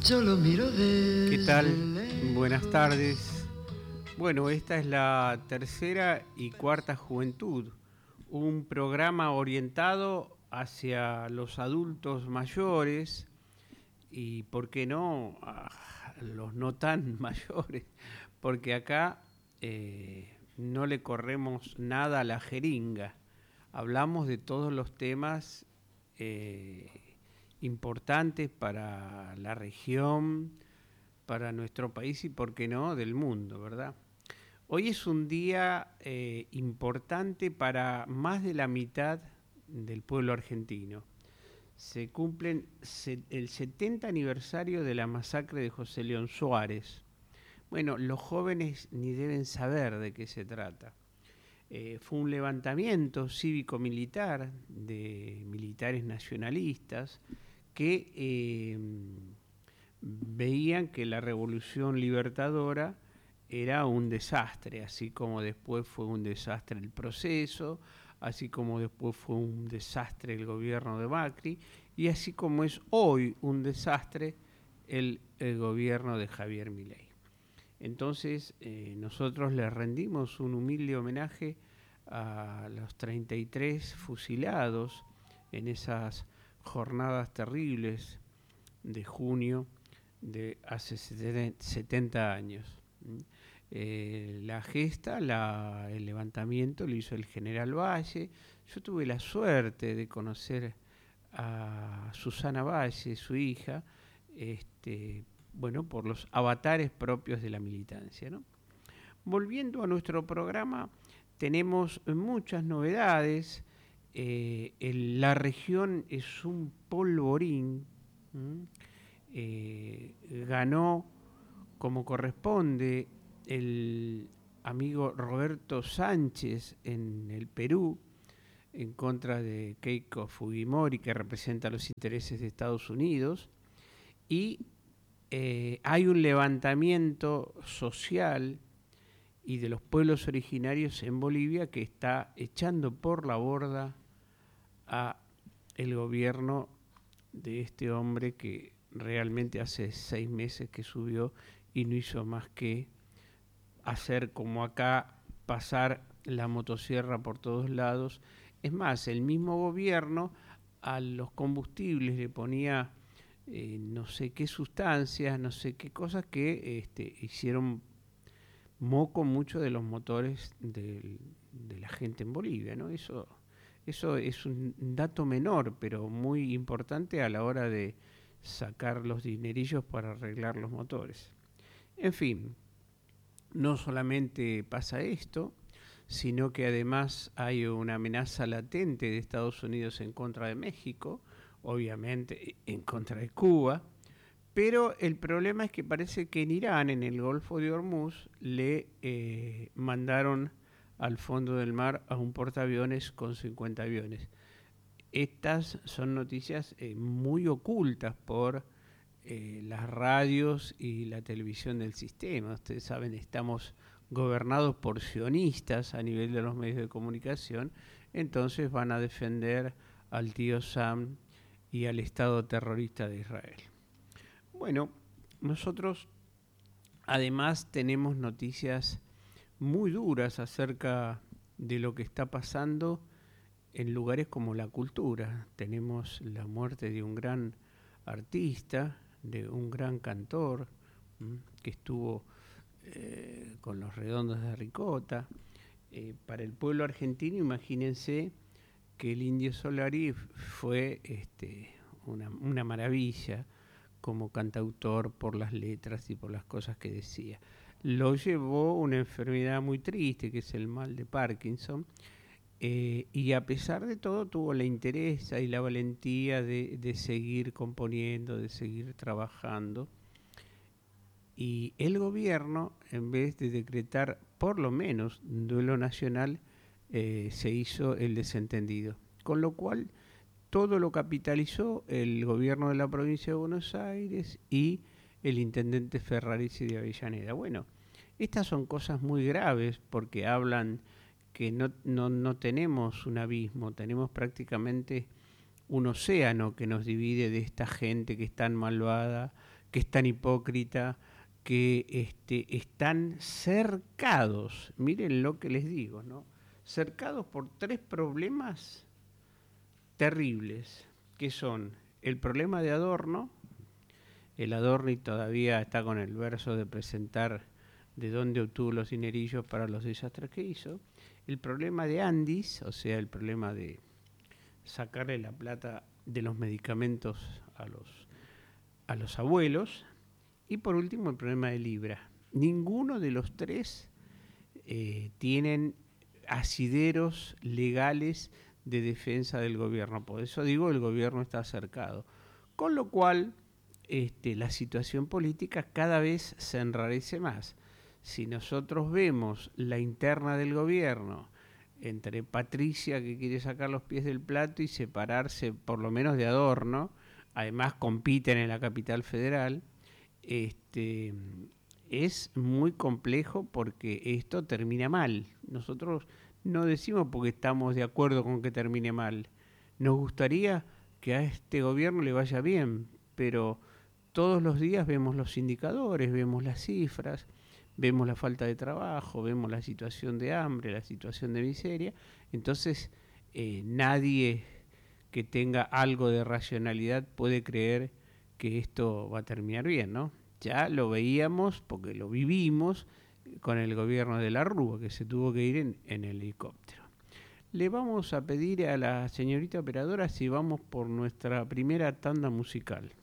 yo lo miro desde ¿Qué tal? lejos. Buenas tardes. Bueno, esta es la tercera y cuarta juventud, un programa orientado hacia los adultos mayores y, ¿por qué no?, a los no tan mayores, porque acá no le corremos nada a la jeringa. Hablamos de todos los temas importantes para la región, para nuestro país y, por qué no, del mundo, ¿verdad? Hoy es un día importante para más de la mitad del pueblo argentino. Se cumplen el 70 aniversario de la masacre de José León Suárez. Bueno, los jóvenes ni deben saber de qué se trata. Fue un levantamiento cívico-militar de militares nacionalistas que veían que la revolución libertadora era un desastre, así como después fue un desastre el proceso, así como después fue un desastre el gobierno de Macri, y así como es hoy un desastre el gobierno de Javier Milei. Entonces nosotros le rendimos un humilde homenaje a los 33 fusilados en esas jornadas terribles de junio de hace 70 años. La gesta, el levantamiento lo hizo el general Valle. Yo tuve la suerte de conocer a Susana Valle, su hija, bueno, por los avatares propios de la militancia, ¿no? Volviendo a nuestro programa, tenemos muchas novedades. La región es un polvorín. Ganó como corresponde el amigo Roberto Sánchez en el Perú en contra de Keiko Fujimori, que representa los intereses de Estados Unidos, y hay un levantamiento social y de los pueblos originarios en Bolivia que está echando por la borda a el gobierno de este hombre que realmente hace 6 meses que subió y no hizo más que hacer como acá, pasar la motosierra por todos lados. Es más, el mismo gobierno a los combustibles le ponía no sé qué sustancias, no sé qué cosas que hicieron moco mucho de los motores de la gente en Bolivia, ¿no? Eso es un dato menor, pero muy importante a la hora de sacar los dinerillos para arreglar los motores. En fin, no solamente pasa esto, sino que además hay una amenaza latente de Estados Unidos en contra de México, obviamente en contra de Cuba, pero el problema es que parece que en Irán, en el Golfo de Hormuz, le mandaron al fondo del mar a un portaaviones con 50 aviones. Estas son noticias muy ocultas por las radios y la televisión del sistema. Ustedes saben, estamos gobernados por sionistas a nivel de los medios de comunicación, entonces van a defender al tío Sam y al Estado terrorista de Israel. Bueno, nosotros además tenemos noticias muy duras acerca de lo que está pasando en lugares como la cultura. Tenemos la muerte de un gran artista, de un gran cantor, que estuvo con los Redondos de Ricota. Para el pueblo argentino, imagínense que el Indio Solari fue una maravilla como cantautor por las letras y por las cosas que decía. Lo llevó una enfermedad muy triste, que es el mal de Parkinson, y a pesar de todo tuvo la interés y la valentía de seguir componiendo, de seguir trabajando. Y el gobierno, en vez de decretar por lo menos un duelo nacional, se hizo el desentendido. Con lo cual, todo lo capitalizó el gobierno de la provincia de Buenos Aires y el intendente Ferraresi de Avellaneda. Bueno, estas son cosas muy graves porque hablan que no tenemos un abismo, tenemos prácticamente un océano que nos divide de esta gente que es tan malvada, que es tan hipócrita, que están cercados, miren lo que les digo, ¿no? Cercados por tres problemas terribles, que son el problema de Adorno. El Adorni todavía está con el verso de presentar de dónde obtuvo los dinerillos para los desastres que hizo. El problema de Andis, o sea, el problema de sacarle la plata de los medicamentos a los abuelos. Y por último, el problema de Libra. Ninguno de los tres tienen asideros legales de defensa del gobierno. Por eso digo, el gobierno está cercado. Con lo cual, la situación política cada vez se enrarece más. Si nosotros vemos la interna del gobierno entre Patricia, que quiere sacar los pies del plato y separarse por lo menos de Adorno, además compiten en la capital federal, es muy complejo porque esto termina mal. Nosotros no decimos porque estamos de acuerdo con que termine mal. Nos gustaría que a este gobierno le vaya bien, pero todos los días vemos los indicadores, vemos las cifras, vemos la falta de trabajo, vemos la situación de hambre, la situación de miseria. Entonces, nadie que tenga algo de racionalidad puede creer que esto va a terminar bien, ¿no? Ya lo veíamos porque lo vivimos con el gobierno de la Rúa, que se tuvo que ir en helicóptero. Le vamos a pedir a la señorita operadora si vamos por nuestra primera tanda musical.